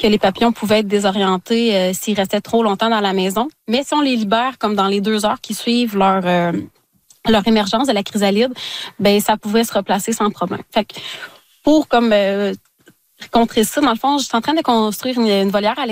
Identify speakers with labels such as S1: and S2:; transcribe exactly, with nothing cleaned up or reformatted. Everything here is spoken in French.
S1: que les papillons pouvaient être désorientés euh, s'ils restaient trop longtemps dans la maison. Mais si on les libère comme dans les deux heures qui suivent leur euh, leur émergence de la chrysalide, ben ça pouvait se replacer sans problème. Fait que pour comme euh, contrer ça, dans le fond, je suis en train de construire une, une volière à